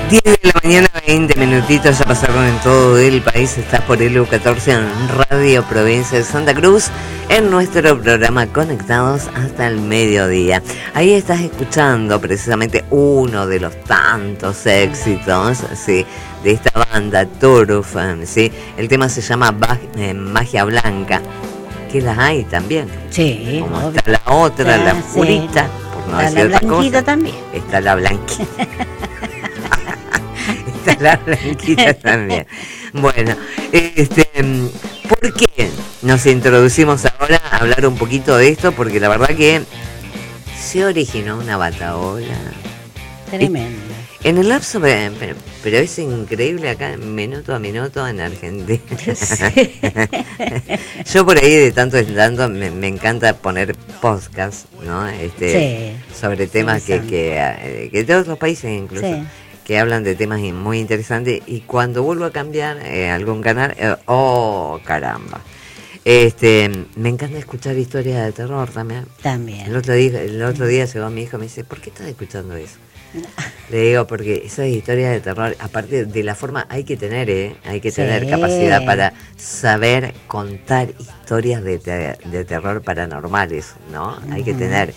10 de la mañana, 20 minutitos, ya pasaron en todo el país. Estás por LU14 en Radio Provincia de Santa Cruz, en nuestro programa Conectados hasta el mediodía. Ahí estás escuchando precisamente uno de los tantos éxitos, ¿sí?, de esta banda Turf, ¿sí? El tema se llama Magia Blanca, que las hay también. Sí. Como está la otra, la oscurita, sí, por no decir la otra blanquita cosa. también. Está la blanquita. Está la blanquita también. Bueno, ¿por qué nos introducimos ahora a hablar un poquito de esto? Porque la verdad que se originó una batahola Tremendo. en el lapso, pero es increíble acá, minuto a minuto en Argentina. Sí. Yo por ahí de tanto en tanto me encanta poner podcast, ¿no? Sí. Sobre temas que de otros países incluso. Sí. Que hablan de temas muy interesantes, y cuando vuelvo a cambiar algún canal, ¡oh, caramba! Me encanta escuchar historias de terror también. También. El otro día llegó mi hijo y me dice, ¿por qué estás escuchando eso? Le digo, porque esas historias de terror, aparte de la forma, hay que tener capacidad para saber contar historias de terror paranormales, ¿no? Hay que tener.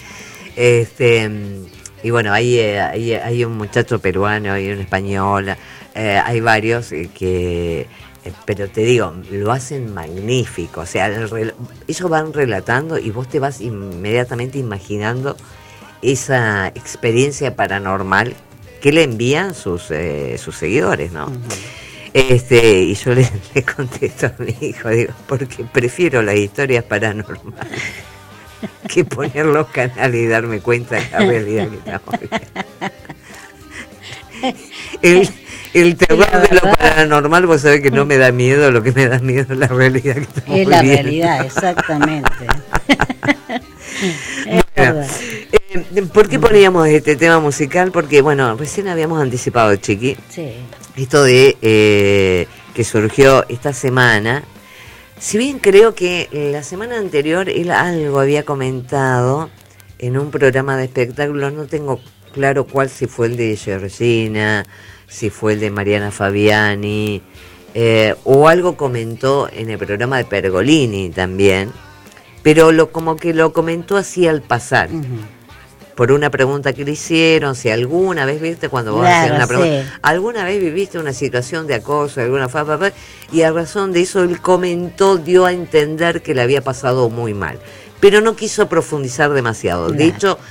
Y bueno, hay un muchacho peruano, hay un español, hay varios que, pero te digo, lo hacen magnífico. O sea, ellos van relatando y vos te vas inmediatamente imaginando esa experiencia paranormal que le envían sus seguidores, ¿no? Y yo le contesto a mi hijo, digo, porque prefiero las historias paranormales que poner los canales y darme cuenta de la realidad que estamos viviendo. El terror de lo paranormal, vos sabés que no me da miedo, lo que me da miedo es la realidad que estamos viviendo. Es la realidad, exactamente. Bueno, ¿por qué poníamos este tema musical? Porque, bueno, recién habíamos anticipado, Chiqui, Sí. esto de que surgió esta semana. Si bien creo que la semana anterior él algo había comentado en un programa de espectáculos, no tengo claro cuál, si fue el de Georgina, si fue el de Mariana Fabiani, o algo comentó en el programa de Pergolini también, pero como que lo comentó así al pasar. Por una pregunta que le hicieron, si alguna vez viste cuando vos hacías una pregunta, sí. ¿alguna vez viviste una situación de acoso, alguna y a razón de eso él comentó, dio a entender que le había pasado muy mal, pero no quiso profundizar demasiado. Claro.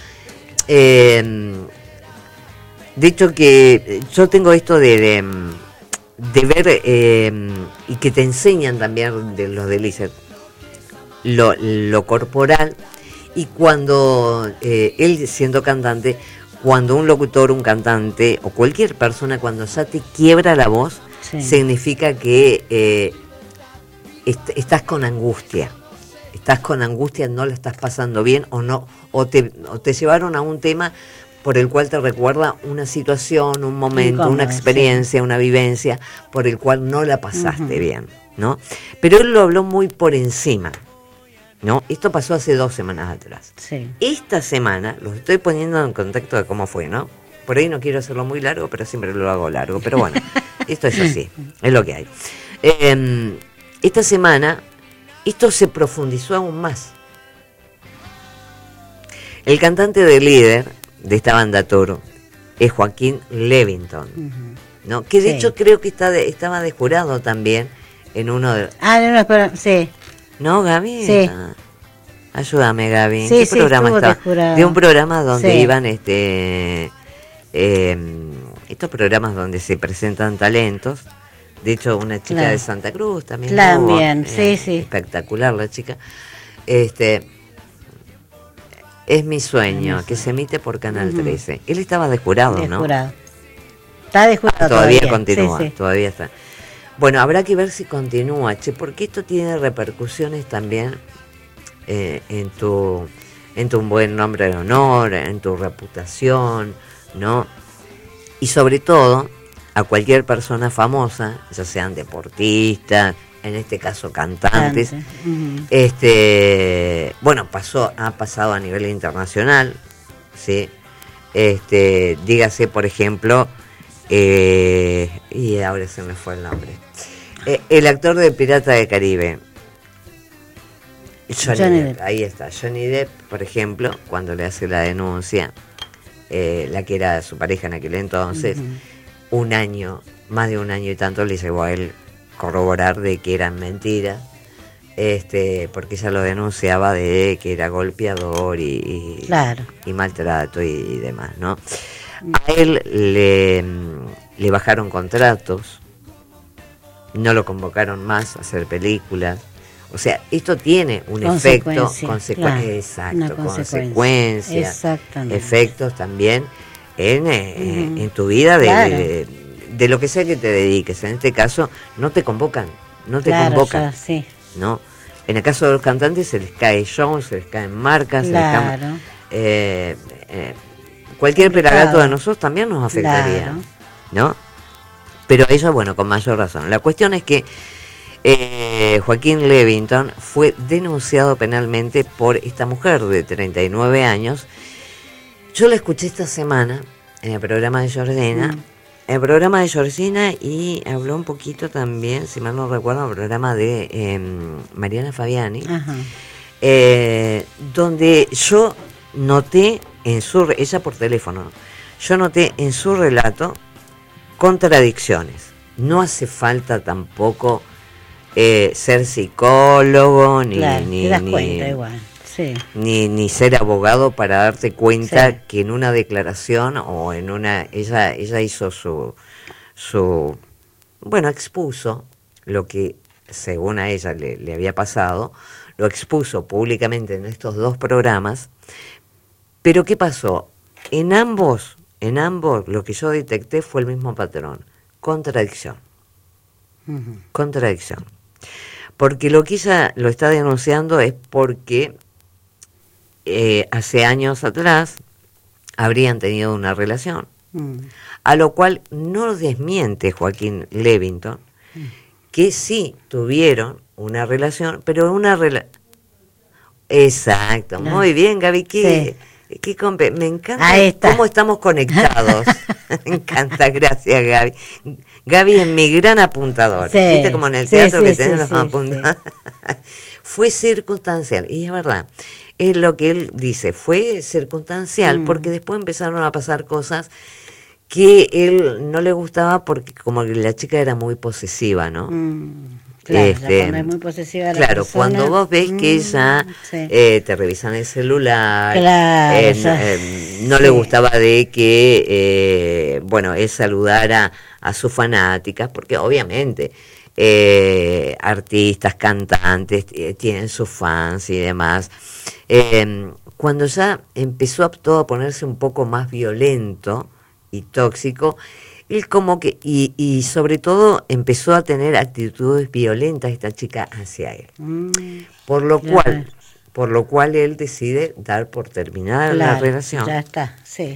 De hecho que yo tengo esto de ver y que te enseñan también de los del ISET, lo corporal. Y cuando él, siendo cantante, cuando un locutor, un cantante o cualquier persona, cuando ya te quiebra la voz, Sí. significa que estás con angustia. Estás con angustia, no la estás pasando bien, o te llevaron a un tema por el cual te recuerda una situación, un momento, Incómodo, una experiencia, sí. una vivencia por el cual no la pasaste bien, ¿no? Pero él lo habló muy por encima, ¿no? Esto pasó hace 2 semanas atrás. Sí. Esta semana, los estoy poniendo en contacto de cómo fue, ¿no? Por ahí no quiero hacerlo muy largo, pero siempre lo hago largo. Pero bueno, esto es así, es lo que hay. Esta semana, esto se profundizó aún más. El cantante de líder de esta banda Toro es Joaquín Levington, ¿no? Que de Sí. hecho creo que estaba de jurado también en uno de... No, espera, sí. ¿No, Gaby? Sí. Ayúdame, Gaby. Sí, ¿Qué sí, programa estuvo estaba? de jurado. De un programa donde Sí. iban estos programas donde se presentan talentos. De hecho, una chica Claro. de Santa Cruz también. También, sí, sí. Espectacular la chica. Es mi sueño, que se emite por Canal 13. Él estaba de jurado, De ¿no? jurado. Está de jurado Todavía continúa, Sí, sí. todavía está. Bueno, habrá que ver si continúa, porque esto tiene repercusiones también en tu buen nombre de honor, en tu reputación, ¿no? Y sobre todo, a cualquier persona famosa, ya sean deportistas, en este caso cantantes, bueno, ha pasado a nivel internacional, ¿sí? Dígase, por ejemplo, y ahora se me fue el nombre. El actor de Pirata del Caribe. Johnny Depp. Ahí está. Johnny Depp, por ejemplo, cuando le hace la denuncia, la que era su pareja en aquel entonces, un año, más de un año y tanto le llevó a él corroborar de que eran mentiras, porque ella lo denunciaba de que era golpeador y maltrato y demás, ¿no? A él le bajaron contratos, no lo convocaron más a hacer películas. O sea, esto tiene un efecto, consecuencias, efectos también en tu vida de lo que sea que te dediques. En este caso, no te convocan, convocan. Sí. ¿No? En el caso de los cantantes se les cae shows, se les caen marcas, cualquier pelagato de nosotros también nos afectaría, ¿no? Pero eso, bueno, con mayor razón. La cuestión es que Joaquín Levington fue denunciado penalmente por esta mujer de 39 años. Yo la escuché esta semana en el programa de Jordina. El programa de Georgina, y habló un poquito también, si mal no recuerdo, el programa de Mariana Fabiani, donde yo noté ella por teléfono, yo noté en su relato contradicciones. No hace falta tampoco ser psicólogo, ni ser abogado para darte cuenta que en una declaración o en una ella hizo su expuso lo que según a ella le había pasado, lo expuso públicamente en estos dos programas. Pero ¿qué pasó? En ambos lo que yo detecté fue el mismo patrón: contradicción. Contradicción. Porque lo que ella lo está denunciando es porque hace años atrás habrían tenido una relación, a lo cual no desmiente Joaquín Levington, que sí tuvieron una relación, pero exacto, muy bien, Gaby, me encanta cómo estamos conectados. Me encanta, gracias, Gaby. Gaby es mi gran apuntador. ¿Viste como en el teatro que tenés los apuntadores? Fue circunstancial, y es verdad. Es lo que él dice, fue circunstancial, porque después empezaron a pasar cosas que él no le gustaba, porque como que la chica era muy posesiva, ¿no? Claro, cuando es muy posesiva la persona, cuando vos ves que ella te revisan el celular, no le gustaba de que él saludara a sus fanáticas, porque obviamente artistas, cantantes tienen sus fans y demás. Cuando ya empezó todo a ponerse un poco más violento y tóxico, él como que, y sobre todo empezó a tener actitudes violentas esta chica hacia él. Por lo cual él decide dar por terminada la relación. Ya está, sí.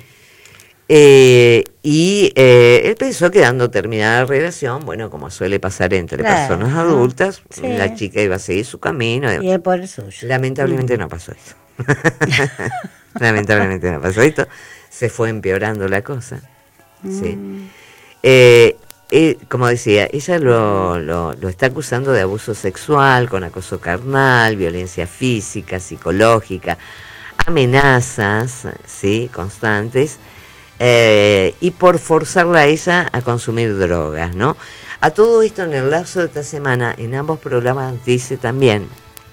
Y él pensó que dando terminada la relación, como suele pasar entre personas adultas, la chica iba a seguir su camino. Y él por el suyo. Lamentablemente no pasó eso. Lamentablemente no pasó esto. Se fue empeorando la cosa. Sí. Como decía, ella lo está acusando de abuso sexual, con acoso carnal, violencia física, psicológica, amenazas, ¿sí?, constantes, y por forzarla a ella a consumir drogas, ¿no? A todo esto, en el lapso de esta semana, en ambos programas dice también,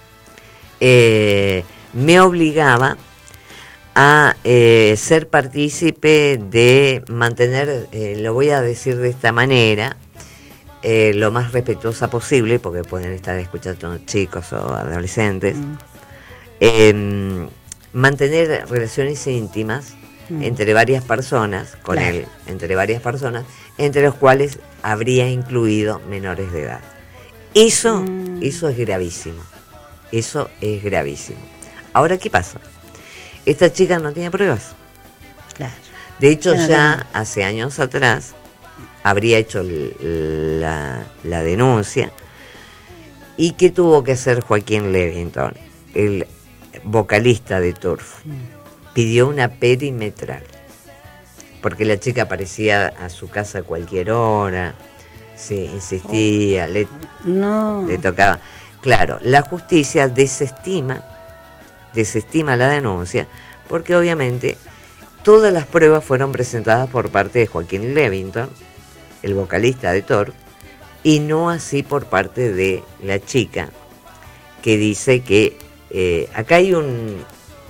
me obligaba a ser partícipe de mantener, lo voy a decir de esta manera, lo más respetuosa posible, porque pueden estar escuchando chicos o adolescentes, mantener relaciones íntimas entre varias personas, con él, entre varias personas, entre los cuales habría incluido menores de edad. Eso es gravísimo. Eso es gravísimo. Ahora, ¿qué pasa? Esta chica no tiene pruebas. Claro. De hecho, ya hace años atrás habría hecho la denuncia. ¿Y qué tuvo que hacer Joaquín Levington, el vocalista de Turf? Pidió una perimetral. porque la chica aparecía a su casa a cualquier hora, sí, insistía, le tocaba. Claro, la justicia desestima la denuncia, porque obviamente todas las pruebas fueron presentadas por parte de Joaquín Levington, el vocalista de Thor, y no así por parte de la chica, que dice que acá hay un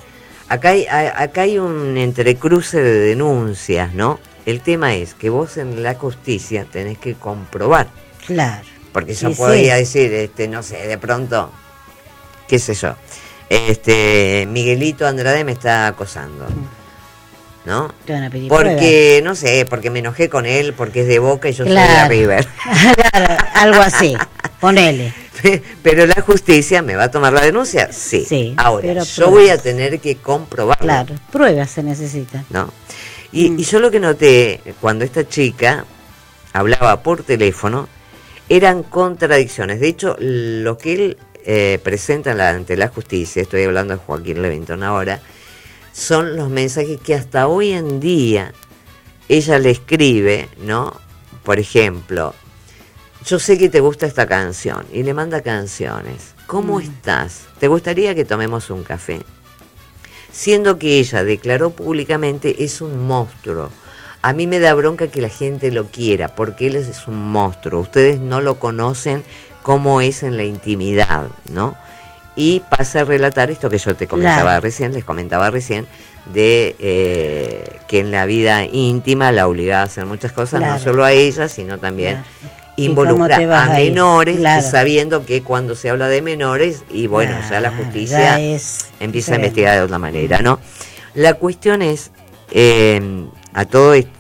entrecruce de denuncias, ¿no? El tema es que vos en la justicia tenés que comprobar. Claro. Porque yo podría decir, no sé, de pronto, qué sé yo, Miguelito Andrade me está acosando, ¿no? Te van a pedir porque, pruebas. no sé, porque me enojé con él, porque es de Boca y yo soy de River. Claro, algo así, ponele. Pero la justicia me va a tomar la denuncia, sí. Ahora, yo voy a tener que comprobarlo. Claro, pruebas se necesitan. ¿No? Y yo lo que noté cuando esta chica hablaba por teléfono, eran contradicciones. De hecho, lo que él presenta ante la justicia, estoy hablando de Joaquín Levington ahora, son los mensajes que hasta hoy en día ella le escribe, ¿no? Por ejemplo, yo sé que te gusta esta canción, y le manda canciones. ¿Cómo estás? ¿Te gustaría que tomemos un café? Siendo que ella declaró públicamente, es un monstruo. A mí me da bronca que la gente lo quiera, porque él es un monstruo. Ustedes no lo conocen cómo es en la intimidad, ¿no? Y pasa a relatar esto que yo te comentaba les comentaba recién, de que en la vida íntima la obligaba a hacer muchas cosas, no solo a ella, sino también involucra a menores, sabiendo que cuando se habla de menores, y bueno, ya la justicia empieza a investigar de otra manera, ¿no? La cuestión es, a todo esto,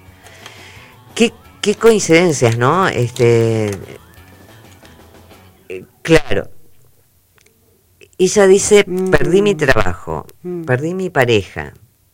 qué coincidencias, ¿no? Claro, ella dice, perdí mi trabajo, perdí mi pareja,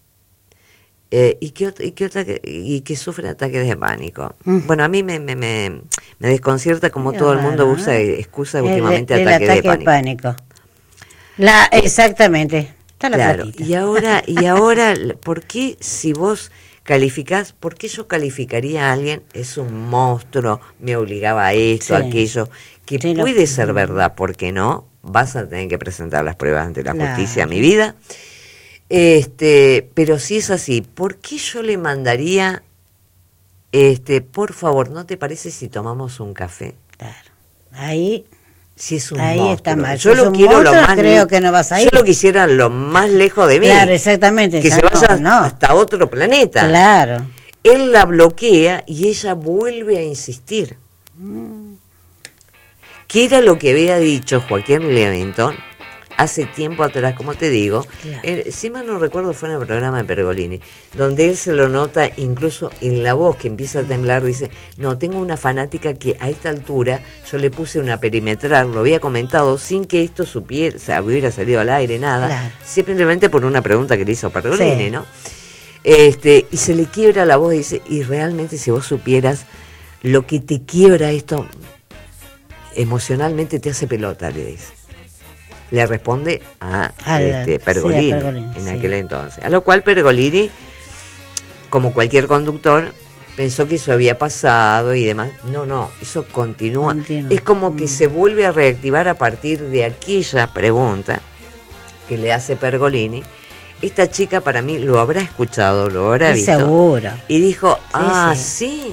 y que sufre ataques de pánico. Bueno, a mí me desconcierta como todo el mundo usa excusa últimamente ataques de pánico. Exactamente. Está la claro, platita. y ahora, ¿por qué si vos calificás, por qué yo calificaría a alguien, es un monstruo, me obligaba a esto, a aquello, que puede ser verdad, porque no, vas a tener que presentar las pruebas ante la justicia, mi vida, pero si es así, ¿por qué yo le mandaría, por favor, ¿no te parece si tomamos un café? Claro, ahí... Si es un ahí monstruo. Está mal. Yo lo quiero lo más, creo que no vas a ir. Yo lo quisiera lo más lejos de mí. Claro, exactamente. Que se vaya hasta otro planeta. Claro. Él la bloquea y ella vuelve a insistir. ¿Qué era lo que había dicho Joaquín Levington hace tiempo atrás, como te digo? Si mal no recuerdo, fue en el programa de Pergolini, donde él se lo nota incluso en la voz, que empieza a temblar. Dice, no, tengo una fanática que a esta altura yo le puse una perimetral, lo había comentado sin que esto supiera, o sea, hubiera salido al aire, nada, simplemente por una pregunta que le hizo Pergolini, ¿no? Y se le quiebra la voz y dice, y realmente si vos supieras lo que te quiebra esto, emocionalmente te hace pelota, le dice. Le responde a Pergolini, en aquel entonces. A lo cual Pergolini, como cualquier conductor, pensó que eso había pasado y demás. No, eso continúa. Es como que se vuelve a reactivar a partir de aquella pregunta que le hace Pergolini. Esta chica, para mí, lo habrá escuchado, lo habrá visto. Seguro. Y dijo, sí,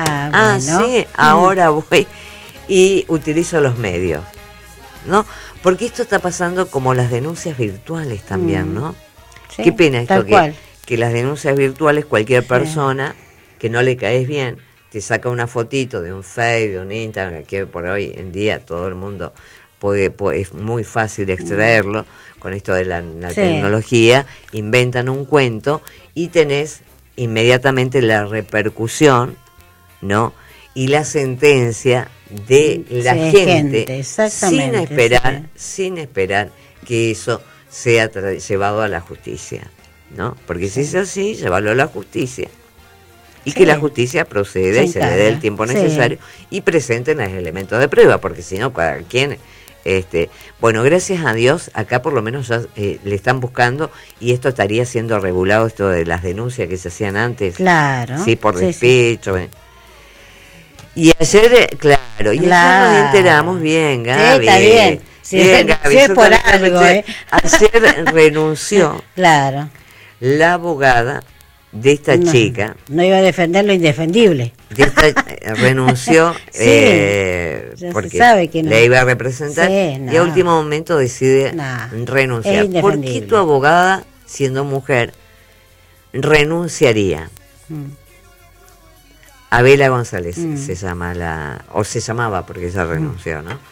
ahora voy y utilizo los medios, ¿no? Porque esto está pasando como las denuncias virtuales también, ¿no? Sí, qué pena esto que las denuncias virtuales, cualquier persona que no le caes bien, te saca una fotito de un Facebook, de un Instagram, que por hoy en día todo el mundo puede es muy fácil extraerlo con esto de la tecnología, inventan un cuento y tenés inmediatamente la repercusión, ¿no? Y la sentencia de la gente sin esperar que eso sea llevado a la justicia, ¿no? Porque si es así, llevarlo a la justicia y que la justicia proceda y se le dé el tiempo necesario y presenten los elementos de prueba, porque si no, cada quien Bueno, gracias a Dios, acá por lo menos ya le están buscando, y esto estaría siendo regulado, esto de las denuncias que se hacían antes. Claro. Sí, por Sí, despecho. Y ayer, claro, y ayer nos enteramos bien, Gaby. Sí, está bien. Sí, Bien, Gaby, sí es yo por también algo, ayer renunció Claro. la abogada de esta No, chica. no iba a defender lo indefendible. Renunció Ya porque se sabe que no. la iba a representar, Sí, y no. a último momento decide No, renunciar. es ¿Por qué indefendible. tu abogada, siendo mujer, renunciaría? Abela González se llama o se llamaba, porque ella renunció, ¿no?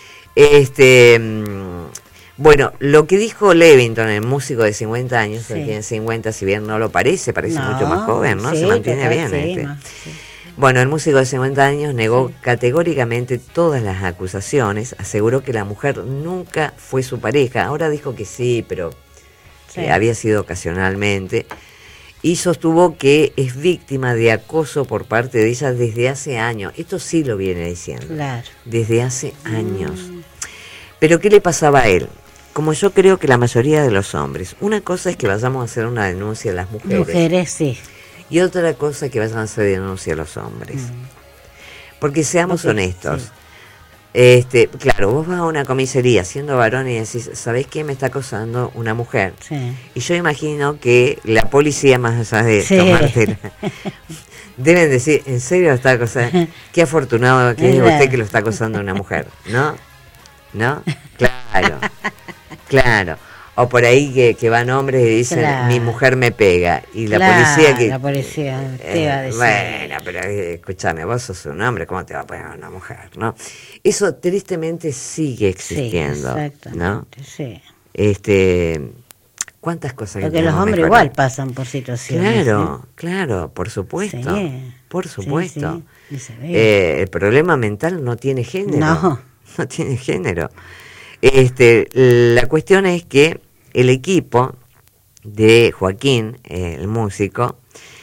Bueno, lo que dijo Levington, el músico de 50 años, Sí. él tiene 50, si bien no lo parece No, mucho más joven, ¿no? sí, Se mantiene total, bien. sí, no, sí. Bueno, el músico de 50 años negó categóricamente todas las acusaciones, aseguró que la mujer nunca fue su pareja. Ahora dijo que sí, pero Sí. había sido ocasionalmente, y sostuvo que es víctima de acoso por parte de ella desde hace años. Esto sí lo viene diciendo. Claro. Desde hace años. Pero ¿qué le pasaba a él? Como yo creo que la mayoría de los hombres, una cosa es que vayamos a hacer una denuncia a las mujeres. Mujeres, sí. Y otra cosa es que vayan a hacer denuncia a los hombres. Porque seamos honestos. Claro, vos vas a una comisaría siendo varón y decís, ¿sabés qué? Me está acosando una mujer. Sí. Y yo imagino que la policía, más allá de Sí. tomártela, deben decir, ¿en serio lo está acosando? Qué afortunado que es usted que lo está acosando una mujer, ¿no? ¿No? Claro, claro. O por ahí que van hombres y dicen, Claro. mi mujer me pega. Y la Claro, policía que... la policía te va a decir. Bueno, pero escúchame, vos sos un hombre, ¿cómo te va a pegar una mujer? ¿No? Eso tristemente sigue existiendo, Sí, ¿no? exactamente, sí. ¿Cuántas cosas que Porque los podemos hombres mejorar? igual pasan por situaciones. Claro, claro, por supuesto, Sí. por supuesto. Sí, sí, y se ve. El problema mental no tiene género. No. Tiene género. La cuestión es que el equipo de Joaquín, el músico,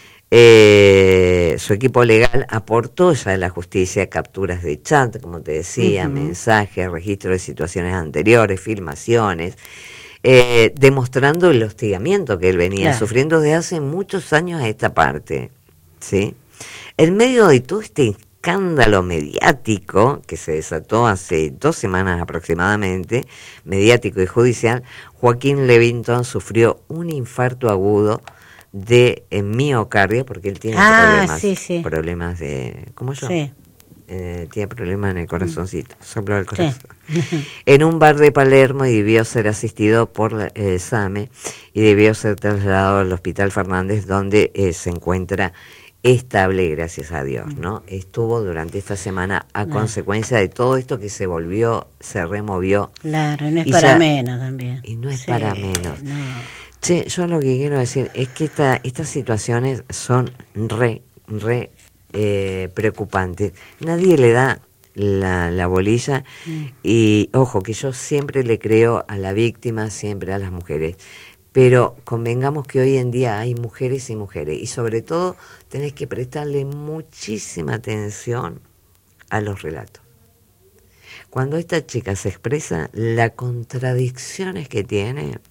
su equipo legal aportó ya a la justicia capturas de chat, como te decía, mensajes, registro de situaciones anteriores, filmaciones, demostrando el hostigamiento que él venía sufriendo desde hace muchos años a esta parte, ¿sí? En medio de todo este escándalo mediático que se desató hace 2 semanas aproximadamente, mediático y judicial, Joaquín Levington sufrió un infarto agudo de miocardio, porque él tiene problemas de... ¿Cómo yo? Sí. Tiene problemas en el corazoncito, soplo del corazón. Sí. En un bar de Palermo, y debió ser asistido por SAME y debió ser trasladado al Hospital Fernández, donde se encuentra estable, gracias a Dios, ¿no? Estuvo durante esta semana a consecuencia de todo esto que se removió. Claro, y no es para menos también. Y no es para menos. No. Che, yo lo que quiero decir es que estas situaciones son re preocupantes. Nadie le da la bolilla y, ojo, que yo siempre le creo a la víctima, siempre a las mujeres. Pero convengamos que hoy en día hay mujeres y mujeres, y sobre todo tenés que prestarle muchísima atención a los relatos. Cuando esta chica se expresa, las contradicciones que tiene,